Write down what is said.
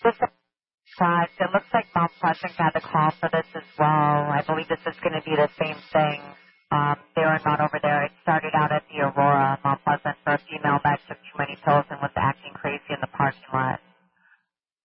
This side, it looks like Mount Pleasant got a call for this as well. I believe this is going to be the same thing. They were not over there. It started out at the Aurora, Mount Pleasant, for a female that took too many pills and was acting crazy in the parking lot.